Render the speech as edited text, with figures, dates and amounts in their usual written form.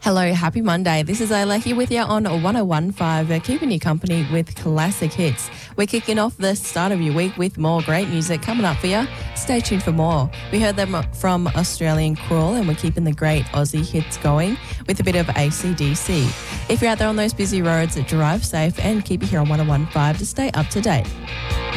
Hello, happy Monday. This is Ayla here with you on 101.5, keeping you company with classic hits. We're kicking off the start of your week with more great music coming up for you. Stay tuned for more. We heard them from Australian Crawl, and we're keeping the great Aussie hits going with a bit of AC/DC. If you're out there on those busy roads, drive safe and keep it here on 101.5 to stay up to date.